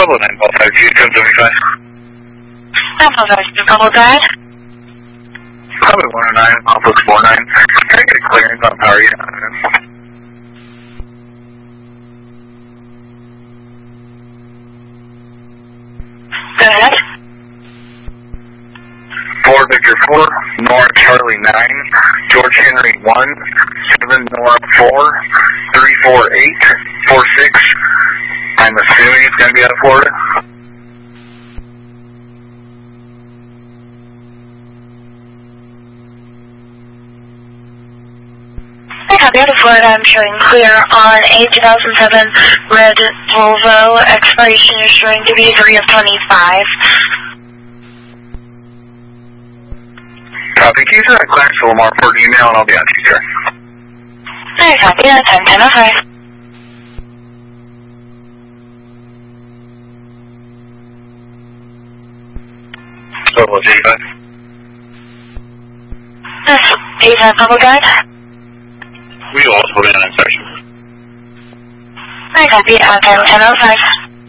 Pablo 955, 1075. 955, Pablo Drive. Probably 109, Complex 49. Can I get a clearance on power unit? Go ahead. 4 Victor 4, Nora Charlie 9, George Henry 1, 7 Nora 4, 348, 46. I'm assuming it's going to be out of Florida. Copy out of Florida. I'm showing clear on a 2007 red Volvo. Expiration is showing to be 3 of 25. Copy. Can you send a clearance to Lamar for an email and I'll be on to you, sir. Alright, copy. That's 10-10-05. So what's 85? That's 85 Pablo Drive. We also put in an inspection. Alright, copy. 10-10-05.